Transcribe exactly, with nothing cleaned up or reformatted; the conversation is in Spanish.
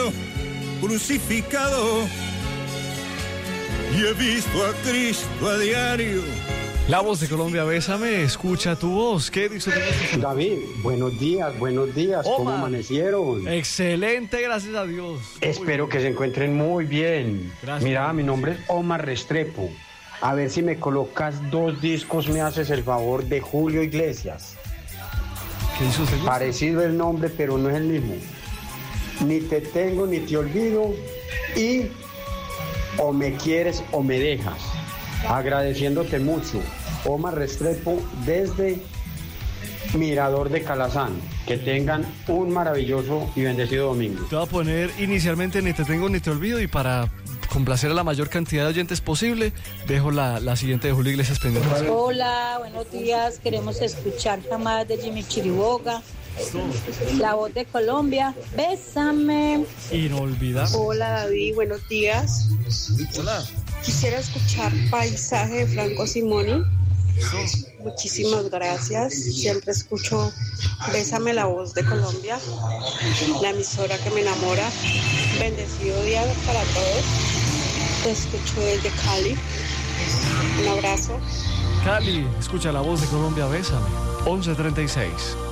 crucificado y he visto a Cristo a diario. La Voz de Colombia, bésame, escucha tu voz. ¿Qué dice tu voz? David, buenos días, buenos días. Omar. ¿Cómo amanecieron? Excelente, gracias a Dios. Espero que se encuentren muy bien. Gracias. Mira, mi nombre es Omar Restrepo. A ver si me colocas dos discos, me haces el favor, de Julio Iglesias. ¿Qué dice usted? Parecido el nombre, pero no es el mismo. Ni te tengo ni te olvido y o me quieres o me dejas. Agradeciéndote mucho. Omar Restrepo desde Mirador de Calazán. Que tengan un maravilloso y bendecido domingo. Te voy a poner inicialmente Ni te tengo ni te olvido y para complacer a la mayor cantidad de oyentes posible, dejo la, la siguiente de Julio Iglesias pendiente. Hola, buenos días. Queremos escuchar Jamás de Jimmy Chiriboga. La Voz de Colombia, bésame. Inolvidable. Hola David, buenos días. Hola. Quisiera escuchar Paisaje de Franco Simoni. Muchísimas gracias. Siempre escucho Bésame, La Voz de Colombia, la emisora que me enamora. Bendecido día para todos. Te escucho desde Cali. Un abrazo. Cali, escucha La Voz de Colombia, bésame. once treinta y seis.